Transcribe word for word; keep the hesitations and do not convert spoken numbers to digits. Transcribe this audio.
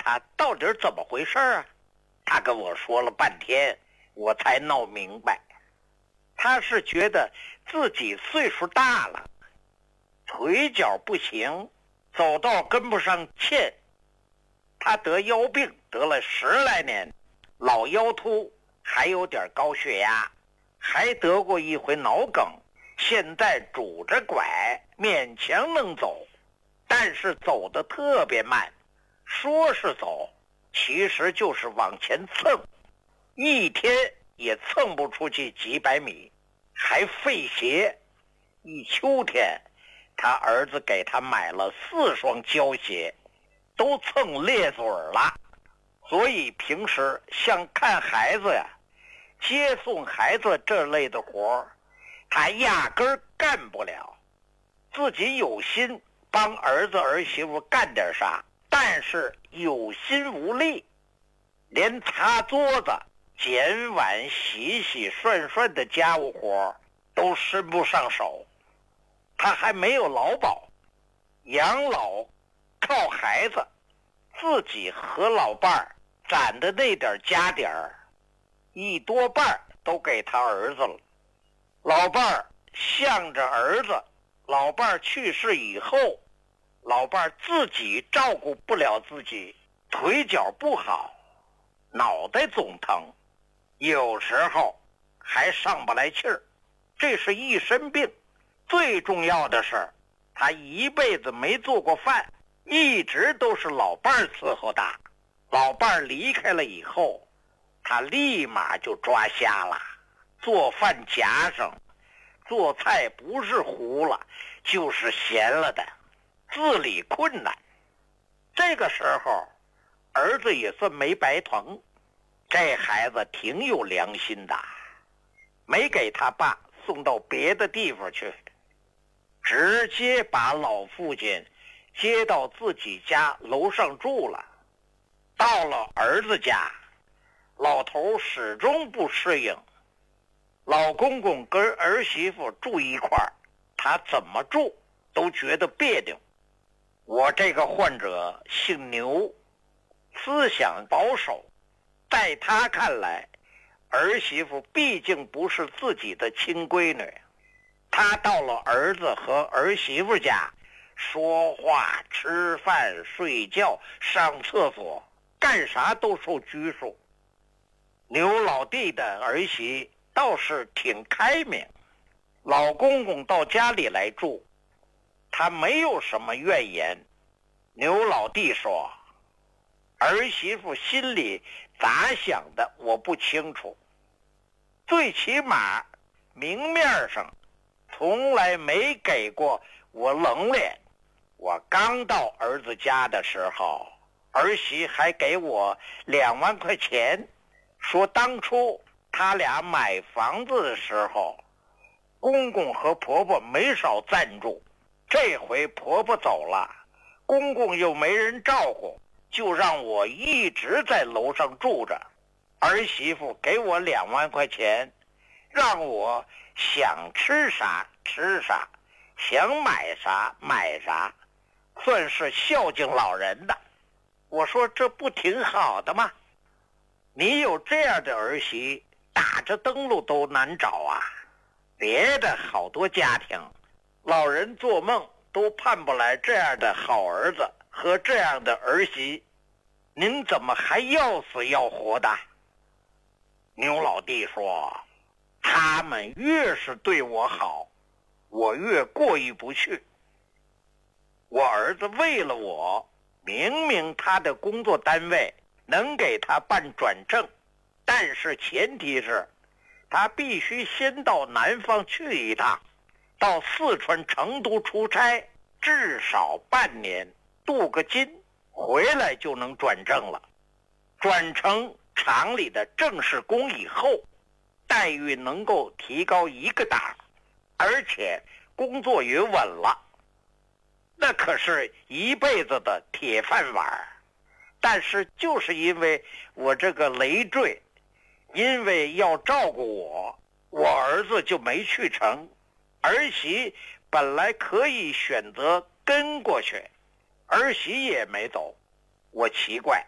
他到底怎么回事啊？他跟我说了半天，我才闹明白。他是觉得自己岁数大了，腿脚不行，走道跟不上欠。他得腰病得了十来年，老腰突，还有点高血压，还得过一回脑梗，现在拄着拐勉强能走，但是走得特别慢，说是走，其实就是往前蹭，一天也蹭不出去几百米，还费鞋。一秋天，他儿子给他买了四双胶鞋，都蹭裂嘴了，所以平时像看孩子呀、接送孩子这类的活他压根儿干不了。自己有心帮儿子儿媳妇干点啥，但是有心无力，连擦桌子、捡碗、洗洗涮涮的家务活都伸不上手。他还没有劳保，养老靠孩子，自己和老伴儿攒的那点家底儿，一多半都给他儿子了。老伴儿向着儿子，老伴儿去世以后，老伴儿自己照顾不了自己，腿脚不好，脑袋总疼，有时候还上不来气儿，这是一身病。最重要的是，他一辈子没做过饭，一直都是老伴儿伺候的。老伴儿离开了以后，他立马就抓瞎了，做饭夹上，做菜不是糊了就是咸了的，自理困难。这个时候儿子也算没白疼，这孩子挺有良心的，没给他爸送到别的地方去，直接把老父亲接到自己家楼上住了。到了儿子家，老头始终不适应，老公公跟儿媳妇住一块儿，他怎么住都觉得别扭。我这个患者姓牛，思想保守，在他看来，儿媳妇毕竟不是自己的亲闺女。他到了儿子和儿媳妇家，说话、吃饭、睡觉、上厕所，干啥都受拘束。牛老弟的儿媳倒是挺开明，老公公到家里来住，他没有什么怨言。牛老弟说，儿媳妇心里咋想的我不清楚，最起码明面上从来没给过我冷脸。我刚到儿子家的时候，儿媳还给我两万块钱，说当初他俩买房子的时候，公公和婆婆没少赞助，这回婆婆走了，公公又没人照顾，就让我一直在楼上住着。儿媳妇给我两万块钱，让我想吃啥吃啥，想买啥买啥，算是孝敬老人的。我说这不挺好的吗？你有这样的儿媳，打着灯笼都难找啊。别的好多家庭，老人做梦都盼不来这样的好儿子和这样的儿媳，您怎么还要死要活的？牛老弟说，他们越是对我好，我越过意不去。我儿子为了我，明明他的工作单位能给他办转正，但是前提是他必须先到南方去一趟，到四川成都出差，至少半年镀个金，回来就能转正了。转成厂里的正式工以后，待遇能够提高一个档，而且工作也稳了，那可是一辈子的铁饭碗。但是就是因为我这个累赘，因为要照顾我，我儿子就没去成。儿媳本来可以选择跟过去，儿媳也没走。我奇怪，